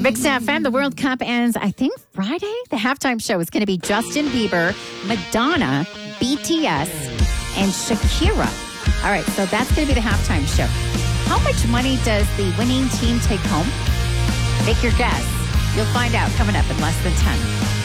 Mix FM, the World Cup ends, I think, Friday. The halftime show is going to be Justin Bieber, Madonna, BTS, and Shakira. All right, so that's going to be the halftime show. How much money does the winning team take home? Take your guess. You'll find out coming up in less than 10.